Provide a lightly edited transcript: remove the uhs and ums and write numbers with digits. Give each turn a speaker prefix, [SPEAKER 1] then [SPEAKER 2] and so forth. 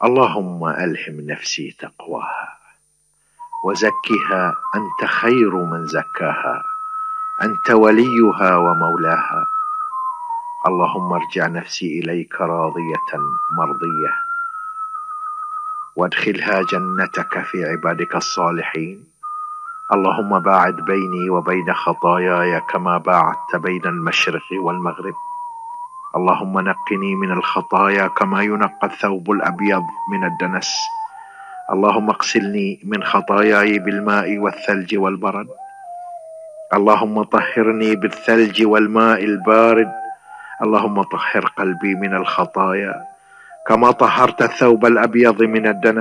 [SPEAKER 1] اللهم ألهم نفسي تقواها وزكها، أنت خير من زكاها، أنت وليها ومولاها. اللهم ارجع نفسي إليك راضية مرضية، وادخلها جنتك في عبادك الصالحين. اللهم باعد بيني وبين خطاياي كما باعدت بين المشرق والمغرب. اللهم نقني من الخطايا كما ينقى الثوب الأبيض من الدنس. اللهم اغسلني من خطاياي بالماء والثلج والبرد. اللهم طهرني بالثلج والماء البارد. اللهم طهر قلبي من الخطايا كما طهرت الثوب الأبيض من الدنس.